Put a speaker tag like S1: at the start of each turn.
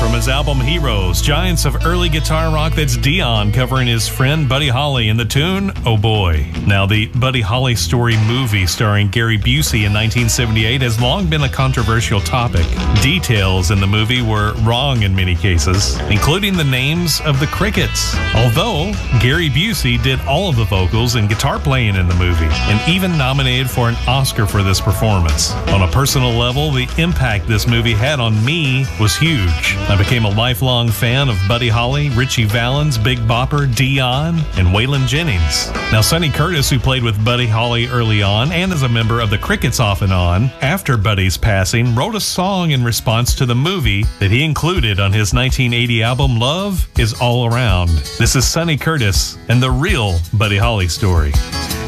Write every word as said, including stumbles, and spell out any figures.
S1: From his album Heroes, Giants of Early Guitar Rock, that's Dion covering his friend Buddy Holly in the tune, Oh Boy. Now, the Buddy Holly Story movie starring Gary Busey in nineteen seventy-eight has long been a controversial topic. Details in the movie were wrong in many cases, including the names of the Crickets. Although, Gary Busey did all of the vocals and guitar playing in the movie, and even nominated for an Oscar for this performance. On a personal level, the impact this movie had on me was huge. I became a lifelong fan of Buddy Holly, Ritchie Valens, Big Bopper, Dion, and Waylon Jennings. Now, Sonny Curtis, who played with Buddy Holly early on and is a member of the Crickets off and on, after Buddy's passing, wrote a song in response to the movie that he included on his nineteen eighty album, Love Is All Around. This is Sonny Curtis and the real Buddy Holly Story.